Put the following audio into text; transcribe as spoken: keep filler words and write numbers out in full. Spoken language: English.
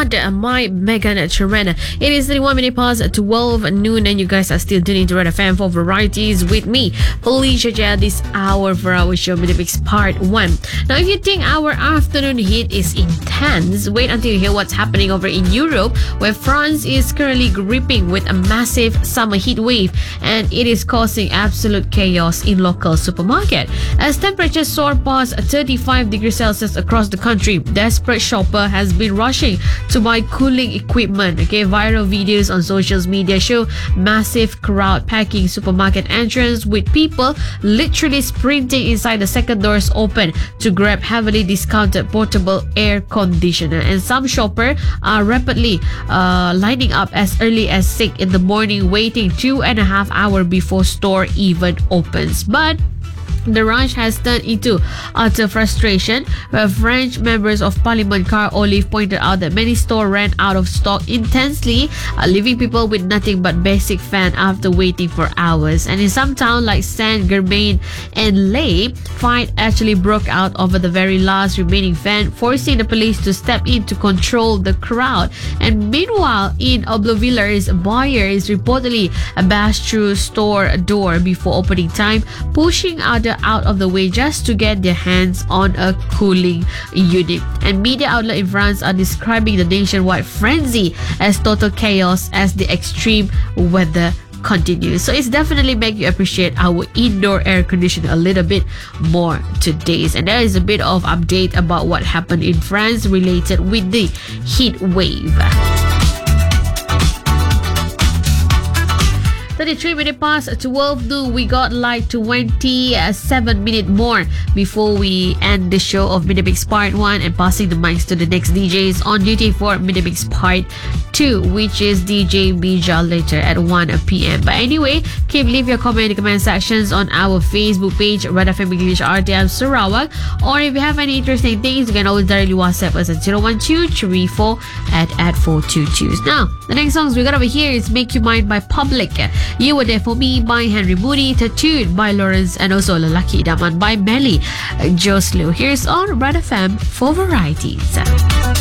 God, my Megan Tremenda. It is thirty-one minutes past twelve noon, and you guys are still tuning to Red F M for varieties with me, Felicia Jaya, this hour for our show, Minimix Part one. Now, if you think our afternoon heat is intense, wait until you hear what's happening over in Europe, where France is currently gripping with a massive summer heat wave, and it is causing absolute chaos in local supermarket. As temperatures soar past thirty-five degrees Celsius across the country, desperate shopper has been rushing to buy cooling equipment. Okay, viral videos on social media show massive crowd packing supermarket entrance, with people literally sprinting inside the second doors open to grab heavily discounted portable air conditioner. And some shoppers are rapidly uh, lining up as early as six in the morning, waiting two and a half hours before store even opens. But the rush has turned into utter frustration, where French members of Parliament Carl Olive pointed out that many stores ran out of stock intensely, uh, leaving people with nothing but basic fan after waiting for hours. And in some towns like Saint-Germain and Laye, fight actually broke out over the very last remaining fan, forcing the police to step in to control the crowd. And meanwhile, in Aubervilliers, a buyer is reportedly bashed through store door before opening time, pushing out the out of the way just to get their hands on a cooling unit. And media outlets in France are describing the nationwide frenzy as total chaos as the extreme weather continues. So it's definitely make you appreciate our indoor air conditioner a little bit more today. And there is a bit of update about what happened in France related with the heat wave. thirty-three minutes past twelve noon. We got like twenty-seven minutes more before we end the show of Minimix Part one and passing the mics to the next D Js on duty for Minimix Part two, which is D J Bija later at one p.m. But anyway, keep leave your comment in the comment sections on our Facebook page, Red F M English R T M Sarawak, or if you have any interesting things, you can always directly WhatsApp us at zero one two three four at at four two two. Now, the next songs we got over here is Make You Mine by Public, You Were There For Me by Henry Moody, Tattooed by Lawrence, and also Lelaki Idaman by Melly Joslu. Here's on Red F M for varieties.